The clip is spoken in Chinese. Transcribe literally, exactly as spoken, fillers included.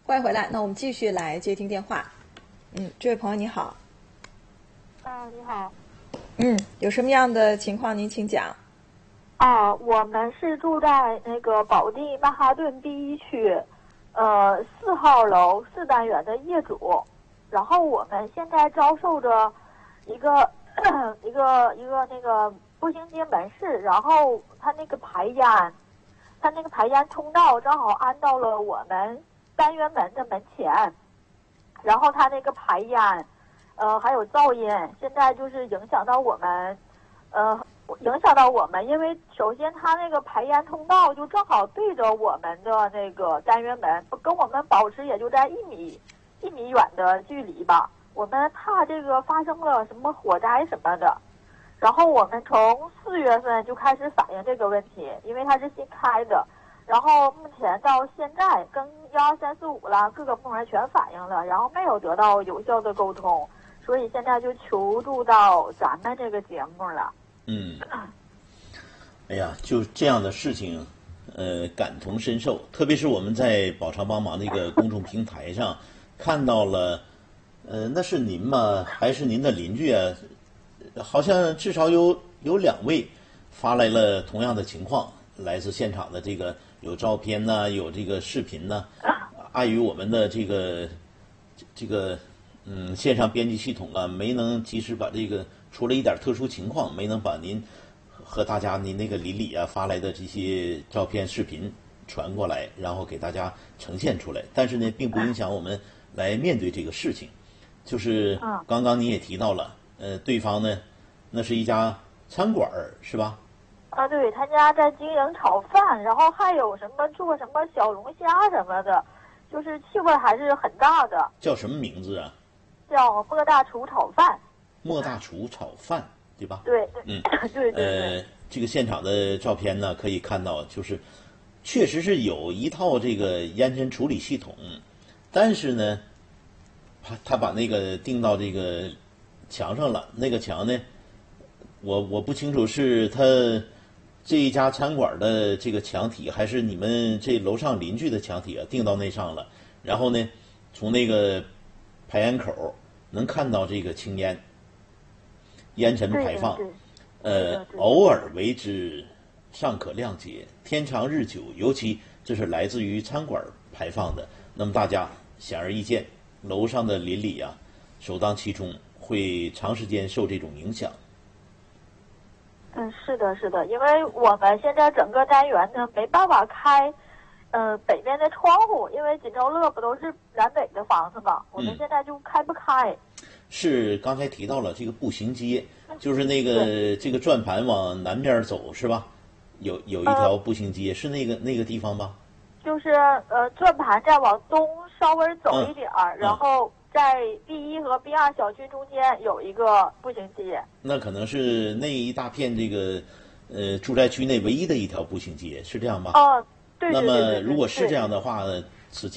欢迎回来，那我们继续来接听电话。嗯，这位朋友你好。 啊，你好。 嗯，有什么样的情况您请讲。 啊，我们是住在那个宝地曼哈顿第一区，呃，四号楼四单元的业主。然后我们现在遭受着一个一个一个那个步行街门市，然后它那个排烟，它那个排烟通道正好安到了我们单元门的门前，然后它那个排烟，呃，还有噪音，现在就是影响到我们，呃，影响到我们，因为首先它那个排烟通道就正好对着我们的那个单元门，跟我们保持也就在一米一米远的距离吧。我们怕这个发生了什么火灾什么的，然后我们从四月份就开始反映这个问题，因为它是新开的，然后目前到现在跟幺二三四五了各个部门全反映了，然后没有得到有效的沟通，所以现在就求助到咱们这个节目了。 嗯，哎呀，就这样的事情，呃，感同身受。特别是我们在宝常帮忙那个公众平台上看到了，呃，那是您吗？还是您的邻居啊？好像至少有有两位发来了同样的情况，来自现场的这个有照片呐、啊，有这个视频呐、啊。碍于我们的这个这个嗯线上编辑系统啊，没能及时把这个出了一点特殊情况，没能把您和大家您那个邻里啊发来的这些照片、视频传过来，然后给大家呈现出来。但是呢，并不影响我们来面对这个事情。就是刚刚你也提到了，呃，对方呢，那是一家餐馆是吧？ 啊，对，他家在经营炒饭，然后还有什么做什么小龙虾什么的，就是气味还是很大的。 叫什么名字啊？ 叫莫大厨炒饭。 莫大厨炒饭，对吧？ 对， 嗯， 对对对。 呃，这个现场的照片呢，可以看到，就是确实是有一套这个烟尘处理系统，但是呢，他他把那个钉到这个墙上了。那个墙呢，我我不清楚是他这一家餐馆的这个墙体，还是你们这楼上邻居的墙体啊，钉到那上了。然后呢，从那个排烟口能看到这个青烟。烟尘排放，呃，偶尔为之尚可谅解，天长日久，尤其这是来自于餐馆排放的，那么大家显而易见，楼上的邻里啊，首当其冲，会长时间受这种影响。 嗯，是的，是的，因为我们现在整个单元呢没办法开，呃，北面的窗户，因为锦州乐不都是南北的房子嘛，我们现在就开不开。嗯是刚才提到了这个步行街，就是那个这个转盘往南边走是吧？有有一条步行街，呃、是那个那个地方吧？ 就是呃，转盘再往东稍微走一点儿，嗯、然后在 B 一和 B 二小区中间有一个步行街。 那可能是那一大片这个呃住宅区内唯一的一条步行街，是这样吧？ 哦，对对对对对。 那么如果是这样的话，此